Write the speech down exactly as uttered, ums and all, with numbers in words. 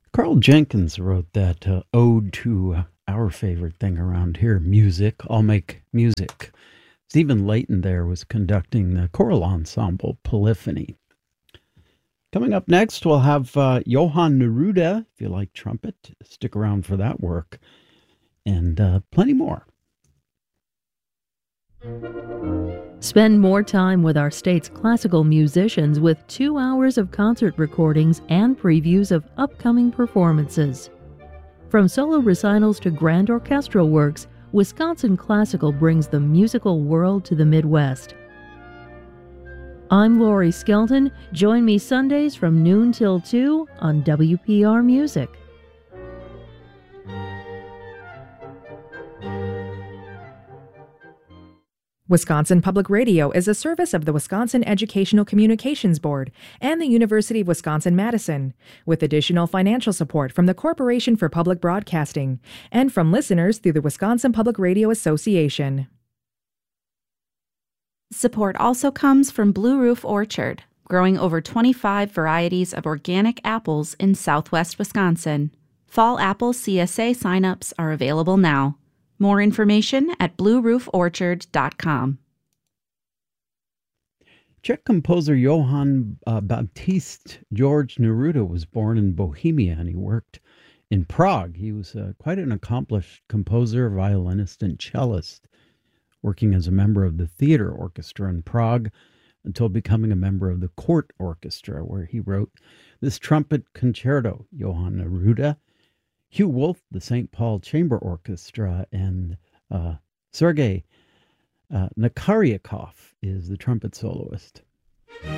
Carl Jenkins wrote that uh, ode to uh, our favorite thing around here, music. I'll make music. Stephen Layton there was conducting the choral ensemble Polyphony. Coming up next, we'll have uh, Johan Neruda. If you like trumpet, stick around for that work. And uh, plenty more. Spend more time with our state's classical musicians with two hours of concert recordings and previews of upcoming performances. From solo recitals to grand orchestral works, Wisconsin Classical brings the musical world to the Midwest. I'm Lori Skelton. Join me Sundays from noon till two on W P R Music. Wisconsin Public Radio is a service of the Wisconsin Educational Communications Board and the University of Wisconsin-Madison, with additional financial support from the Corporation for Public Broadcasting and from listeners through the Wisconsin Public Radio Association. Support also comes from Blue Roof Orchard, growing over twenty-five varieties of organic apples in southwest Wisconsin. Fall apple C S A signups are available now. More information at blue roof orchard dot com. Czech composer Johann uh, Baptist George Neruda was born in Bohemia, and he worked in Prague. He was uh, quite an accomplished composer, violinist, and cellist, working as a member of the theater orchestra in Prague until becoming a member of the court orchestra, where he wrote this trumpet concerto, Johann Neruda. Hugh Wolf, the Saint Paul Chamber Orchestra, and uh, Sergei uh, Nakaryakov is the trumpet soloist.